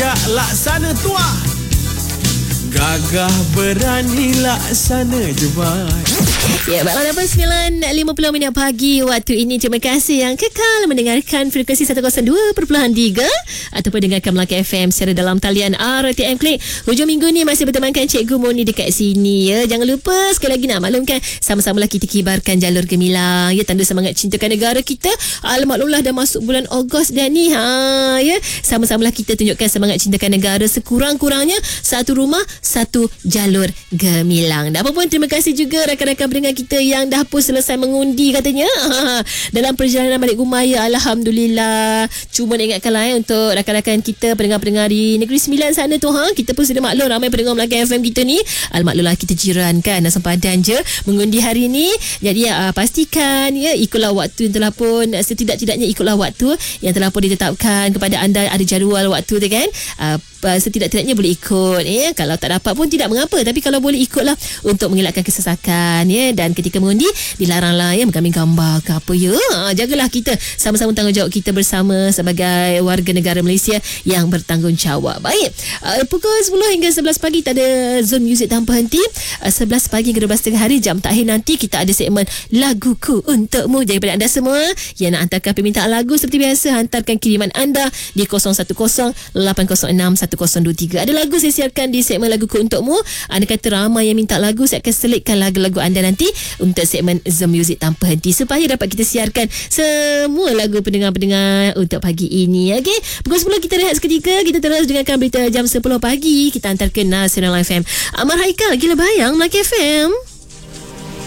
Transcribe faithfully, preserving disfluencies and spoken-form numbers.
Bijak laksana tuah, gagah berani laksana jebat. Ya, baiklah, dapat sembilan lima puluh minit pagi waktu ini. Terima kasih yang kekal mendengarkan frekuensi seratus dua perpuluhan tiga ataupun dengarkan Melaka F M secara dalam talian R T M Klik. Hujung minggu ni masih bertemankan Cikgu Moni dekat sini ya. Jangan lupa sekali lagi nak maklumkan, sama-samalah kita kibarkan jalur gemilang ya, tanda semangat cintakan negara kita. Alhamdulillah dah masuk bulan Ogos dah ni ha ya. Sama-samalah kita tunjukkan semangat cintakan negara, sekurang-kurangnya satu rumah satu jalur gemilang. Dan apa pun, terima kasih juga rakan-rakan pendengar kita yang dah pun selesai mengundi katanya dalam perjalanan balik rumah ya. Alhamdulillah. Cuma nak ingatkanlah eh, untuk rakan-rakan kita pendengar-pendengar di Negeri Sembilan sana tu ha, kita pun sudah maklum ramai pendengar Melaka F M kita ni. Alhamdulillah, kita jiran kan, asam padan je mengundi hari ni. Jadi uh, pastikan ya, ikutlah waktu yang telah pun, setidak-tidaknya ikutlah waktu yang telah pun ditetapkan kepada anda. Ada jadual waktu tu kan, uh, setidak-tidaknya boleh ikut ya. Kalau tak dapat pun tidak mengapa, tapi kalau boleh ikutlah untuk mengelakkan kesesakan ya. Dan ketika mengundi, dilaranglah ya mengambil gambar ke apa ya. Ha, jagalah kita sama-sama tanggungjawab kita bersama sebagai warga negara Malaysia yang bertanggungjawab. Baik, uh, pukul sepuluh hingga sebelas pagi kita ada Zone Music tanpa henti. uh, sebelas pagi hingga dua belas tengah hari, jam takhir nanti kita ada segmen Laguku Untukmu. Jadi pada anda semua yang nak hantarkan permintaan lagu, seperti biasa hantarkan kiriman anda di kosong satu kosong lapan kosong enam satu kosong dua tiga. Ada lagu saya siarkan di segmen Laguku Untukmu. Anda kata ramai yang minta lagu, saya akan selitkan lagu-lagu anda nanti untuk segmen Zone Music tanpa henti supaya dapat kita siarkan semua lagu pendengar-pendengar untuk pagi ini. Okey, pukul sepuluh kita rehat seketika. Kita terus dengarkan berita jam sepuluh pagi. Kita hantar ke Nasional F M. Amar Haikal, Gila Bayang, Melaka F M.